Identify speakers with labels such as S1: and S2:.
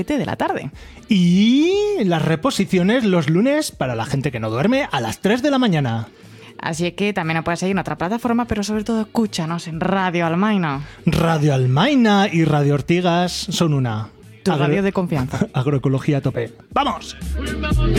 S1: 7 de la tarde.
S2: Y las reposiciones los lunes para la gente que no duerme a las 3 de la mañana.
S1: Así que también nos puedes seguir en otra plataforma, pero sobre todo escúchanos en Radio Almaina.
S2: Radio Almaina y Radio Ortigas son una.
S1: Tu radio de confianza.
S2: Agroecología a tope. ¡Vamos!